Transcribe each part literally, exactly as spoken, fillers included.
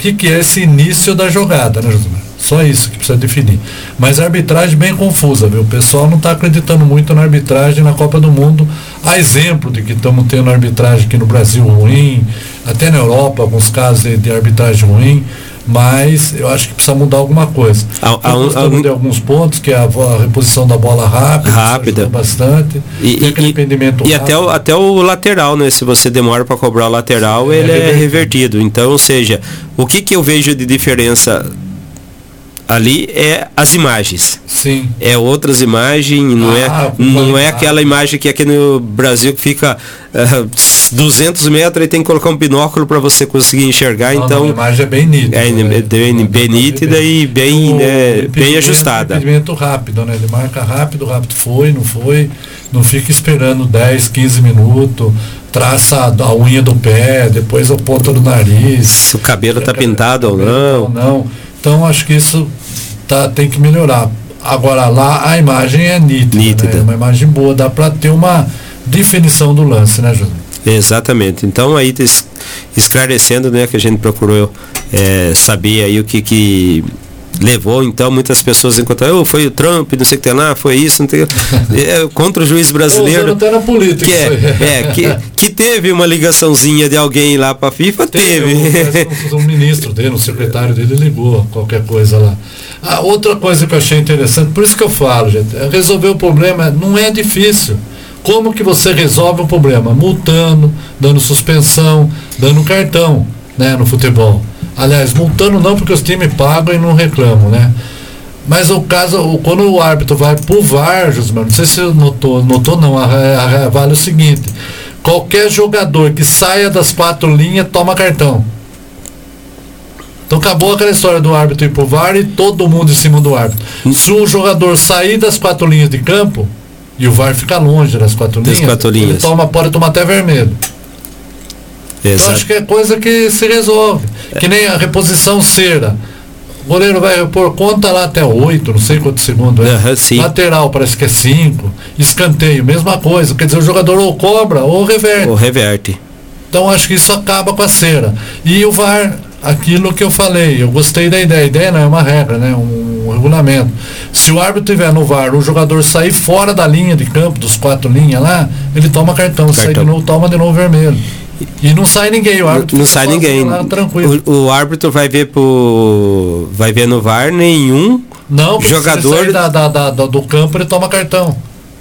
que, que é esse início da jogada, né, Josimar? Só isso que precisa definir. Mas a arbitragem bem confusa, viu? O pessoal não está acreditando muito na arbitragem na Copa do Mundo. Há exemplo de que estamos tendo arbitragem aqui no Brasil ruim, até na Europa, alguns casos de, de arbitragem ruim, mas eu acho que precisa mudar alguma coisa. Há, há um, há um, de alguns pontos, que é a, a reposição da bola rápida, rápida. bastante, e, tem aquele e, impedimento e rápido. até o, até o lateral, né? Se você demora para cobrar o lateral, Sim, ele é, é revertido. revertido. Então, ou seja, o que, que eu vejo de diferença ali é as imagens. Sim. É outras imagens, não ah, é, não é aquela imagem que aqui no Brasil que fica uh, duzentos metros e tem que colocar um binóculo para você conseguir enxergar. Não, então não, a imagem é bem nítida. É, né? bem, bem nítida e bem, né, bem ajustada. É um impedimento rápido, né? Ele marca rápido, rápido foi, não foi, não fica esperando dez, quinze minutos, traça a unha do pé, depois a ponta do nariz. Se o cabelo está pintado ou não. Ou não. Então acho que isso tá, tem que melhorar. Agora lá a imagem é nítida, nítida. Né? É uma imagem boa, dá para ter uma definição do lance, né, José? Exatamente. Então aí esclarecendo, né, que a gente procurou é, saber aí o que, que levou, então muitas pessoas encontraram, oh, foi o Trump, não sei o que tem lá, foi isso, não tem, é, contra o juiz brasileiro. Não na política, que, é, é, que, que teve uma ligaçãozinha de alguém lá para a FIFA, teve. teve. Um, um ministro dele, um secretário dele ligou, qualquer coisa lá. A outra coisa que eu achei interessante, por isso que eu falo, gente, é resolver o problema não é difícil. Como que você resolve o problema? Multando, dando suspensão, dando cartão, né, no futebol. Aliás, multando não, porque os times pagam e não reclamam, né? Mas o caso, o, quando o árbitro vai pro V A R, Josmar, não sei se você notou, notou não, a, a, a, vale o seguinte: qualquer jogador que saia das quatro linhas toma cartão. Então acabou aquela história do árbitro ir pro V A R e todo mundo em cima do árbitro. Se o jogador sair das quatro linhas de campo e o V A R fica longe das quatro das linhas, quatro linhas. Ele toma, pode tomar até vermelho. Exato. Então acho que é coisa que se resolve. É. Que nem a reposição cera. O goleiro vai repor, conta lá até oito, não sei quantos segundos é. Uhum, lateral parece que é cinco. Escanteio, mesma coisa. Quer dizer, o jogador ou cobra ou reverte. Ou reverte. Então acho que isso acaba com a cera. E o V A R, aquilo que eu falei, eu gostei da ideia. A ideia não é uma regra, né? Um, um regulamento. Se o árbitro tiver no V A R, o jogador sair fora da linha de campo, dos quatro linhas lá, ele toma cartão. cartão. Sai de novo, toma de novo vermelho. E não sai ninguém, o árbitro não, não sai ninguém. Lá, tranquilo. O, o árbitro vai ver pro, vai ver no V A R nenhum não, jogador se ele sair da, da, da, do campo, ele toma cartão.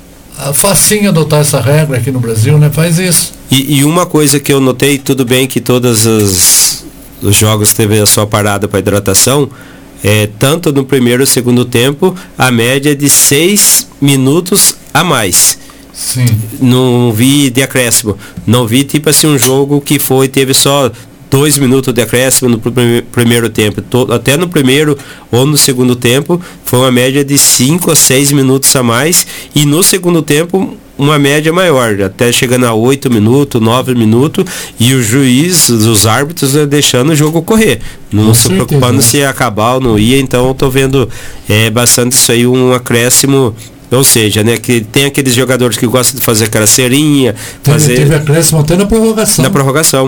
Facinho adotar essa regra aqui no Brasil, né? Faz isso. E, e uma coisa que eu notei, tudo bem que todos os, os jogos teve a sua parada para hidratação, é, tanto no primeiro e segundo tempo, a média é de seis minutos a mais. Sim. Não vi de acréscimo. Não vi tipo assim um jogo que foi, teve só dois minutos de acréscimo no pr- primeiro tempo. Tô, até no primeiro ou no segundo tempo foi uma média de cinco a seis minutos a mais. E no segundo tempo uma média maior, até chegando a oito minutos, nove minutos, e o juiz, os árbitros, né, deixando o jogo correr. Não Com se certeza. preocupando se ia acabar ou não ia. Então eu tô vendo é, bastante isso aí, um acréscimo. Ou seja, né, que tem aqueles jogadores que gostam de fazer aquela cerinha. Teve, fazer... teve acréscimo até na prorrogação. Na prorrogação.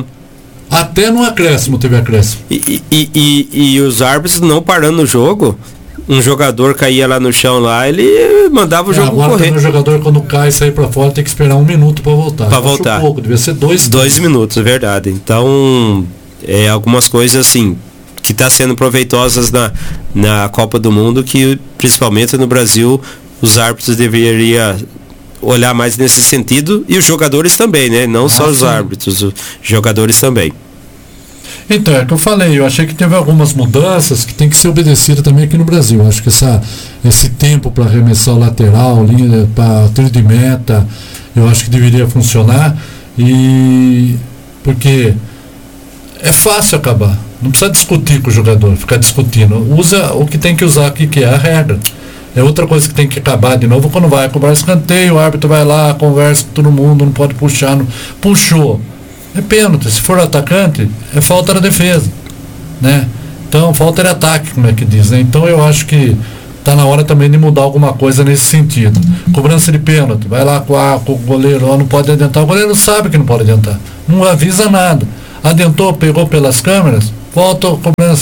Até no acréscimo teve acréscimo. E, e, e, e os árbitros não parando o jogo, um jogador caía lá no chão lá, ele mandava o é, jogo agora correr. Agora o jogador quando cai e sair para fora tem que esperar um minuto para voltar. Para voltar. Pouco, devia ser dois. Dois minutos, é verdade. Então, é, algumas coisas assim que está sendo proveitosas na, na Copa do Mundo, que principalmente no Brasil os árbitros deveriam olhar mais nesse sentido, e os jogadores também, né? Não ah, só os sim. árbitros, os jogadores também. Então, é que eu falei, eu achei que teve algumas mudanças que tem que ser obedecida também aqui no Brasil. Eu acho que essa, esse tempo para arremessar o lateral, linha para tiro de meta, eu acho que deveria funcionar, e porque é fácil acabar. Não precisa discutir com o jogador, ficar discutindo. Usa o que tem que usar aqui, que é a regra. É outra coisa que tem que acabar de novo quando vai cobrar escanteio, o árbitro vai lá, conversa com todo mundo, não pode puxar. Não, puxou. É pênalti. Se for atacante, é falta na defesa. Né? Então, falta de ataque, como é que diz. Né? Então, eu acho que está na hora também de mudar alguma coisa nesse sentido. Cobrança de pênalti. Vai lá com, a, com o goleiro, ó, não pode adiantar. O goleiro sabe que não pode adiantar. Não avisa nada. Adentou, pegou pelas câmeras, volta a cobrança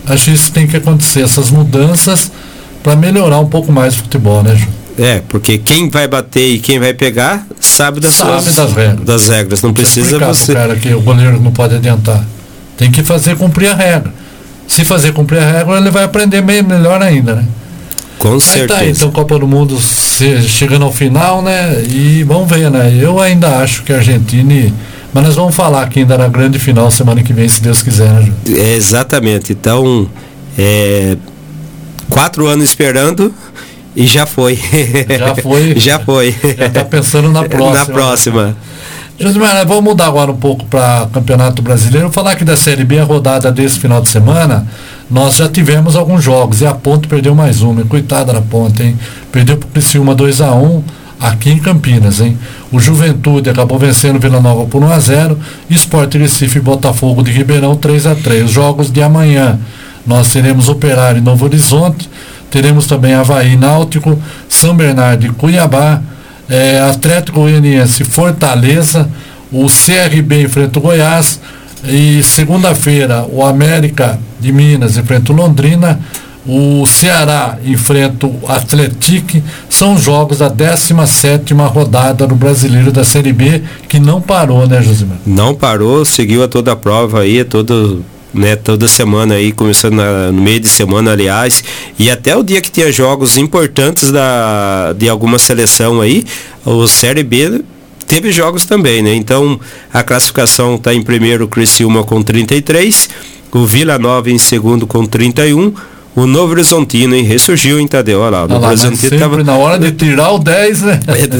Acho que isso tem que acontecer, essas mudanças, para melhorar um pouco mais o futebol, né, Ju? É, porque quem vai bater e quem vai pegar sabe das sabe suas das regras. Das regras. Não, não precisa você. Cara, que o goleiro não pode adiantar. Tem que fazer cumprir a regra. Se fazer cumprir a regra, ele vai aprender meio, melhor ainda, né? Com Mas certeza. Tá, então Copa do Mundo se, chegando ao final, né? E vamos ver, né? Eu ainda acho que a Argentina. Mas nós vamos falar aqui ainda na grande final semana que vem, se Deus quiser, né, Ju? É, exatamente. Então, é, quatro anos esperando. E já foi. Já foi. já foi. Já está pensando na próxima. Na próxima. Josimar, vamos mudar agora um pouco para Campeonato Brasileiro. Vou falar aqui da Série B, a rodada desse final de semana. Nós já tivemos alguns jogos e a Ponte perdeu mais uma. E coitada da Ponte, hein? Perdeu para o Criciúma dois a um aqui em Campinas, hein? O Juventude acabou vencendo Vila Nova por um a zero. Sport Recife e Botafogo de Ribeirão três a três. Os jogos de amanhã nós teremos Operário e Novo Horizonte. Teremos também Avaí, Náutico, São Bernardo e Cuiabá, é, Atlético Goianiense e Fortaleza, o C R B enfrenta o Goiás, e segunda-feira o América de Minas enfrenta o Londrina, o Ceará enfrenta o Atlético. São jogos da décima sétima rodada do Brasileiro da Série B, que não parou, né, Josimar? Não parou, seguiu a toda a prova aí, todo... Né, toda semana aí, começando na, no meio de semana, aliás, e até o dia que tinha jogos importantes da, de alguma seleção aí, o Série B teve jogos também, né? Então a classificação está em primeiro, o Criciúma com trinta e três, o Vila Nova em segundo com trinta e um, o Novo Horizontino, hein? Ressurgiu em Tadeu, olha lá. O Novo Horizontino tava na hora de tirar o dez, né?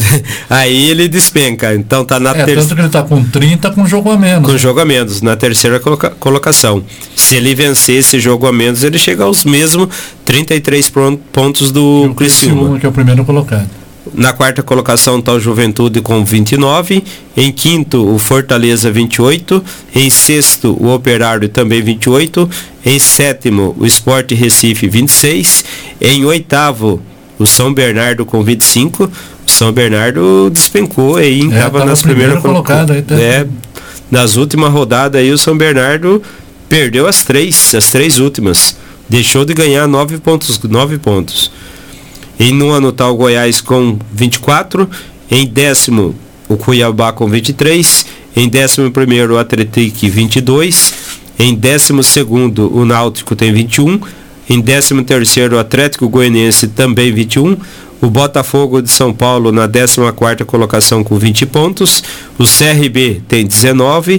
Aí ele despenca. Então tá na é, terceira. Tanto que ele tá com trinta com jogo a menos. Com né? jogo a menos, na terceira coloca... colocação. Se ele vencer esse jogo a menos, ele chega aos mesmos trinta e três pontos do Criciúma, que é o primeiro colocado. Na quarta colocação está o Juventude com vinte e nove, em quinto o Fortaleza vinte e oito, em sexto o Operário também vinte e oito, em sétimo o Sport Recife vinte e seis, em oitavo o São Bernardo com vinte e cinco. O São Bernardo despencou aí, é, estava nas primeiras colocadas. Tá... É, nas últimas rodadas aí o São Bernardo perdeu as três, as três últimas, deixou de ganhar nove pontos, nove pontos. Em nono está o Goiás com vinte e quatro, em décimo o Cuiabá com vinte e três, em décimo primeiro o Atlético vinte e dois, em décimo segundo o Náutico tem vinte e um, em décimo terceiro o Atlético Goianiense também vinte e um, o Botafogo de São Paulo na décima quarta colocação com vinte pontos, o C R B tem dezenove,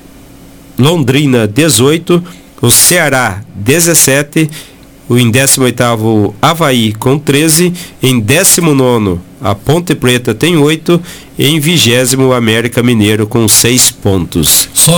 Londrina dezoito, o Ceará dezessete, o em décimo oitavo Avaí com treze, em décimo nono a Ponte Preta tem oito, e em vigésimo o América Mineiro com seis pontos. Só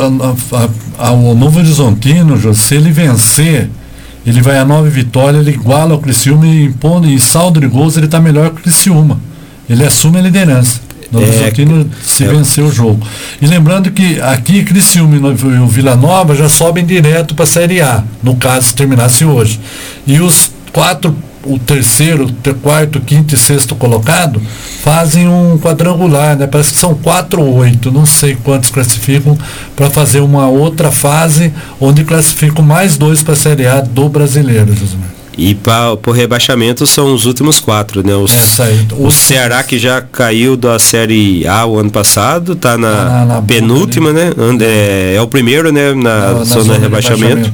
a, a, a, o Novo Horizontino, se ele vencer, ele vai a nove vitórias, ele iguala o Criciúma e impondo em saldo de gols ele está melhor que o Criciúma. Ele assume a liderança. O Novo Horizontino é, se é. venceu o jogo. E lembrando que aqui Criciúma e o Vila Nova já sobem direto para a Série A, no caso se terminasse hoje. E os quatro, o terceiro, o quarto, quinto e sexto colocado fazem um quadrangular, né? Parece que são quatro ou oito, não sei quantos classificam, para fazer uma outra fase onde classificam mais dois para a Série A do Brasileiro, Josimar. E para o rebaixamento são os últimos quatro, né? Os, é, aí, o Ceará, que já caiu da Série A o ano passado, está na, na, na penúltima, né? É, é o primeiro, né? Na, na zona de rebaixamento.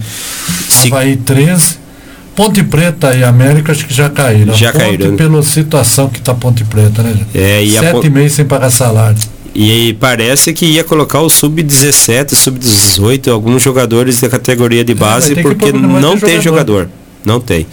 Avaí treze. Ponte Preta e América acho que já caíram. Já caíram. Né? Pela situação que está Ponte Preta, né? É, e Sete a... meses sem pagar salário. E parece que ia colocar o sub dezessete, sub dezoito, alguns jogadores da categoria de base, é, porque não, não tem jogador. jogador. Não tem.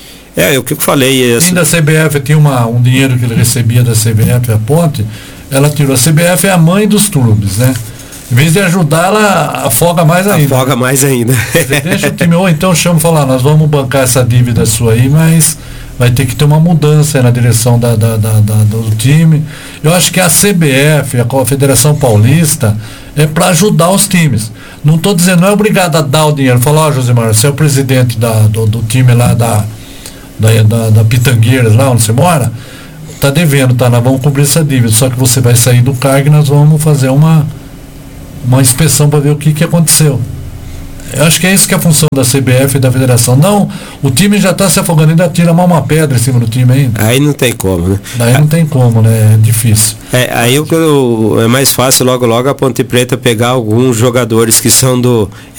É, o que eu falei. Esse... da C B F tinha uma, um dinheiro que ele recebia da C B F, a Ponte, ela tirou. A C B F é a mãe dos clubes, né? Em vez de ajudar, ela afoga mais ainda. Afoga mais ainda. Você deixa o time, ou então chama e fala, nós vamos bancar essa dívida sua aí, mas vai ter que ter uma mudança aí na direção da, da, da, da, do time. Eu acho que a C B F, a Federação Paulista, é para ajudar os times. Não estou dizendo, não é obrigado a dar o dinheiro. Falar, ó, Josimar, você é o presidente da, do, do time lá da, da, da, da Pitangueiras, lá onde você mora, tá devendo, tá? Nós vamos cobrir essa dívida, só que você vai sair do cargo e nós vamos fazer uma, uma inspeção para ver o que, que aconteceu. Eu acho que é isso que é a função da C B F e da federação. Não, o time já está se afogando, ainda tira mais uma pedra em cima do time ainda. Aí não tem como, né? Daí não tem como, né? É difícil. É, aí o, o, é mais fácil logo logo a Ponte Preta pegar alguns jogadores que são do